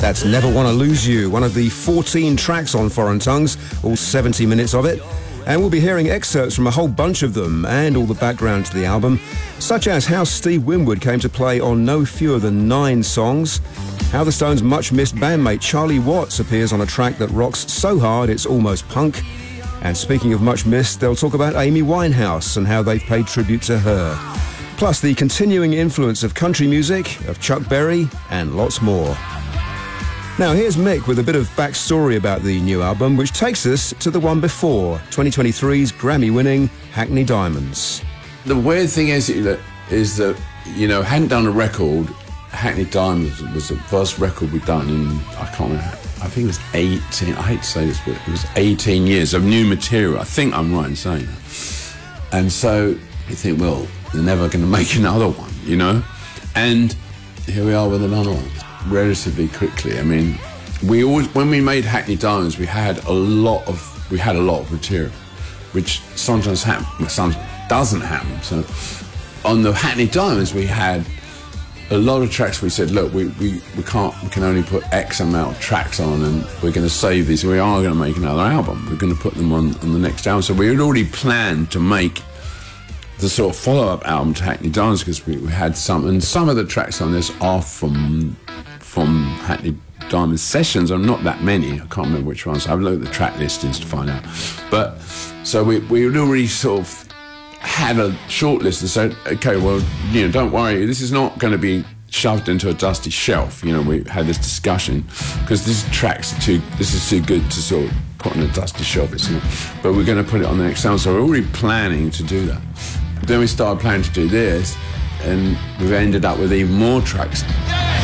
That's Never Wanna Lose You, one of the 14 tracks on Foreign Tongues, all 70 minutes of it. And we'll be hearing excerpts from a whole bunch of them and all the background to the album, such as how Steve Winwood came to play on no fewer than 9 songs, how the Stones' much-missed bandmate Charlie Watts appears on a track that rocks so hard it's almost punk. And speaking of much missed, they'll talk about Amy Winehouse and how they've paid tribute to her. Plus the continuing influence of country music, of Chuck Berry, and lots more. Now here's Mick with a bit of backstory about the new album, which takes us to the one before, 2023's Grammy-winning Hackney Diamonds. The weird thing is that, hadn't done a record. Hackney Diamonds was the first record we'd done in, I can't remember, I think it was 18, I hate to say this, but it was 18 years of new material. I think I'm right in saying that. And so you think, well, they're never going to make another one, And here we are with another one, relatively quickly. I mean, when we made Hackney Diamonds, we had a lot of material, which sometimes happens, sometimes doesn't happen. So on the Hackney Diamonds, we had a lot of tracks. We said, look, we can only put X amount of tracks on, and we're going to save these. We are going to make another album. We're going to put them on the next album. So we had already planned to make the sort of follow-up album to Hackney Diamonds, because we had some, and some of the tracks on this are from Hackney Diamonds sessions, and not that many. I can't remember which ones. I've looked at the track listings to find out. But so we had already sort of had a short list and said, okay, well, don't worry, this is not going to be shoved into a dusty shelf. We had this discussion, because this is too good to sort of put on a dusty shelf. It's not, but we're going to put it on the next album. So we're already planning to do that. Then we started planning to do this, and we've ended up with even more tracks.